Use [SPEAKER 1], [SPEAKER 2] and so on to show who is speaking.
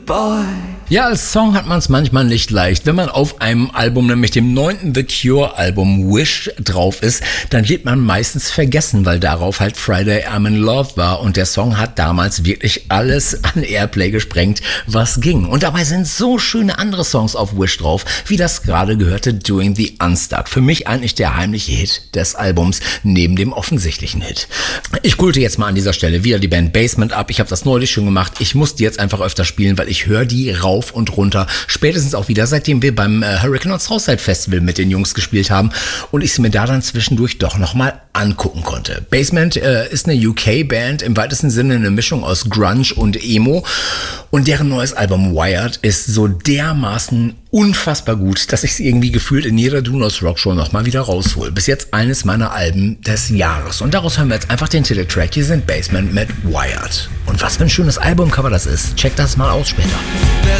[SPEAKER 1] boy.
[SPEAKER 2] Ja, als Song hat man es manchmal nicht leicht. Wenn man auf einem Album, nämlich dem 9. The Cure Album Wish, drauf ist, dann wird man meistens vergessen, weil darauf halt Friday I'm in Love war und der Song hat damals wirklich alles an Airplay gesprengt, was ging. Und dabei sind so schöne andere Songs auf Wish drauf, wie das gerade gehörte Doing the Unstuck. Für mich eigentlich der heimliche Hit des Albums, neben dem offensichtlichen Hit. Ich kulte jetzt mal an dieser Stelle wieder die Band Basement ab. Ich habe das neulich schon gemacht. Ich muss die jetzt einfach öfter spielen, weil ich höre die rauf und runter. Spätestens auch wieder, seitdem wir beim Hurricane on Southside Festival mit den Jungs gespielt haben und ich sie mir da dann zwischendurch doch nochmal angucken konnte. Basement ist eine UK-Band, im weitesten Sinne eine Mischung aus Grunge und Emo und deren neues Album Wired ist so dermaßen unfassbar gut, dass ich es irgendwie gefühlt in jeder Donos Rockshow nochmal wieder raushol. Bis jetzt eines meiner Alben des Jahres. Und daraus hören wir jetzt einfach den Titeltrack. Hier sind Basement mit Wired. Und was für ein schönes Albumcover das ist. Checkt das mal aus später.